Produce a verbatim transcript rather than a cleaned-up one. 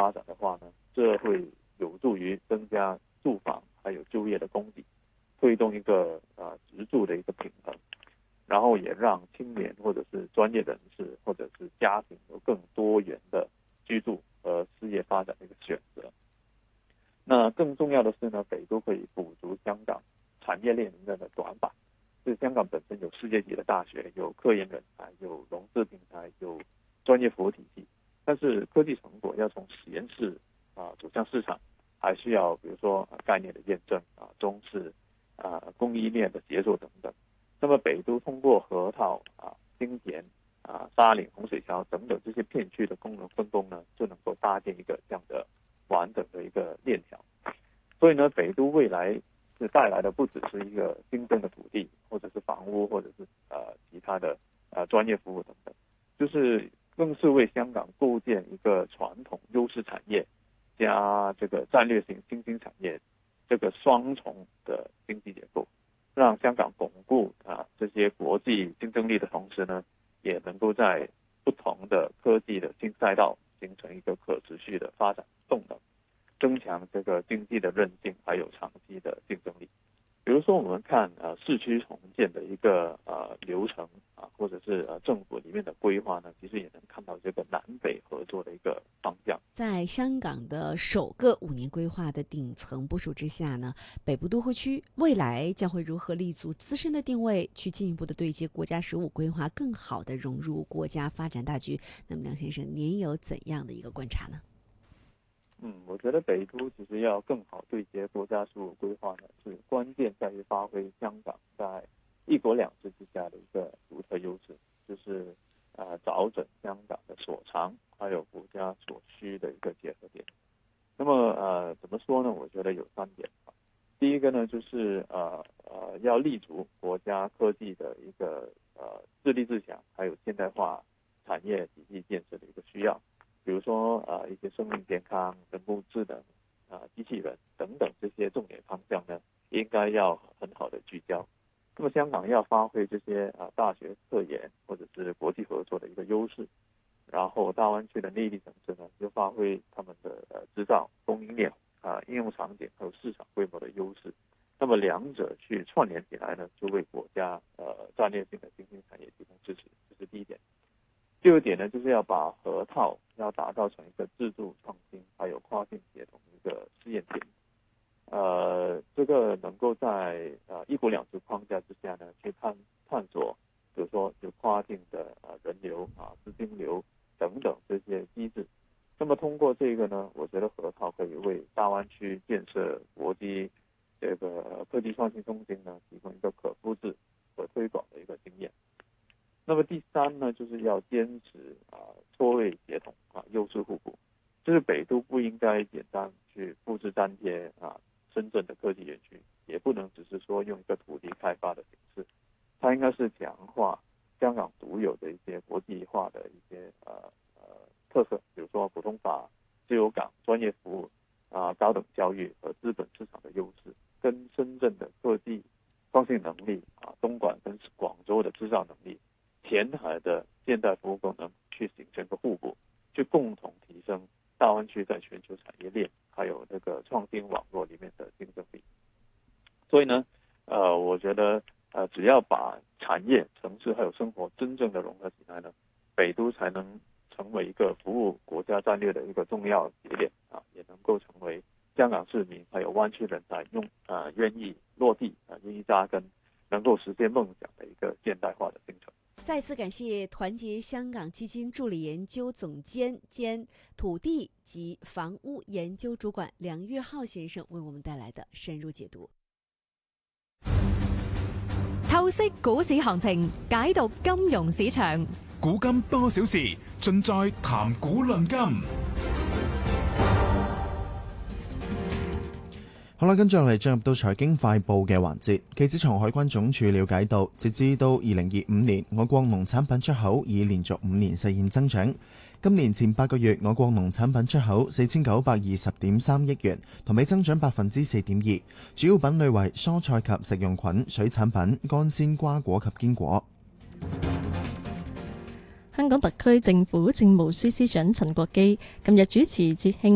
发展的话呢，这会有助于增加住房还有就业的供给，推动一个呃职住的一个平衡，然后也让青年或者是专业人士或者是家庭有更多元的居住和事业发展的一个选择。那更重要的是呢，北都可以补足香港产业链里面的短板。就是香港本身有世界级的大学，有科研人才，有融资平台，有专业服务体系，但是科技成果要从实验室啊、呃、走向市场，还需要比如说、呃、概念的验证啊、中式啊、呃、供应链的协作等等。那么北都通过河套啊、新田啊、沙岭、洪水桥等等这些片区的功能分工呢，就能够搭建一个这样的完整的一个链条。所以呢，北都未来是带来的不只是一个新增的土地，或者是房屋，或者是呃其他的呃专业服务等等，就是更是为香港构建一个传统优势产业加这个战略性新兴产业这个双重的经济结构，让香港巩固啊这些国际竞争力的同时呢，也能够在不同的科技的新赛道形成一个可持续的发展动能，增强这个经济的韧性，还有长期的竞争力。比如说，我们看呃市区重建的一个呃流程啊，或者是呃政府里面的规划呢，其实也能看到这个南北合作的一个方向。 在香港的首个五年规划的顶层部署之下呢，北部都会区未来将会如何立足自身的定位，去进一步的对接国家十五规划，更好的融入国家发展大局？那么，梁先生，您有怎样的一个观察呢？ 嗯，我觉得北都其实要更好对接国家十五规划呢，是关键在于发挥香港在一国两制之下的一个独特优势，就是呃找准香港的所长，还有国家所需的一个结合点。那么呃怎么说呢？我觉得有三点。第一个呢，就是呃呃要立足国家科技的一个呃自立自强，还有现代化产业体系建设的一个需要。比如说呃一些生命健康、人工智能、啊、呃、机器人等等这些重点方向呢，应该要很好的聚焦。那么香港要发挥这些啊、呃、大学科研或者是国际合作的一个优势，然后大湾区的内地城市呢，就发挥他们的呃制造、供应链啊、呃、应用场景还有市场规模的优势。那么两者去串联起来呢，就为国家呃战略性的新兴产业提供支持，这是第一点。第二点呢，就是要把河套要打造成一个自助创新还有跨境协同一个试验点，呃，这个能够在呃一国两制框架之下呢，去探探索，比如说有跨境的呃人流啊、资金流等等这些机制。那么通过这个呢，我觉得河套可以为大湾区建设国际这个科技创新中心呢，提供一个可复制和推广的一个经验。那么第三呢，就是要坚持啊错位协同啊优势互补，就是北都不应该简单去复制粘贴啊深圳的科技园区，也不能只是说用一个土地开发的形式，它应该是强化香港独有的一些国际化的一些呃呃特色，比如说普通法、自由港、专业服务啊、高等教育和资本市场的优势，跟深圳的科技创新能力啊，东莞跟广州的制造能力。前海的现代服务功能去形成个互补，去共同提升大湾区在全球产业链还有那个创新网络里面的竞争力。所以呢，呃，我觉得呃，只要把产业、城市还有生活真正的融合起来呢，北都才能成为一个服务国家战略的一个重要节点啊，也能够成为香港市民还有湾区人才用啊、呃、愿意落地啊、呃、愿意扎根，能够实现梦想的一个现代化的进程。 再次感谢团结香港基金助理研究总监兼土地及房屋研究主管梁岳浩先生为我们帶來的深入解讀。 透析股市行情，解讀金融市場， 古今多少事，盡在談股論金。 好啦，跟住落嚟進入到財經快報嘅環節。記者從海關總署了解到，截至到二零二五年，我國農產品出口已連續五年實現增長。今年前八個月，我國農產品出口四千九百二十點三億元，同比增長百分之四點二。主要品類為蔬菜及食用菌、水產品、乾鮮瓜果及堅果。 香港特區政府政務司司長陳國基近日主持節慶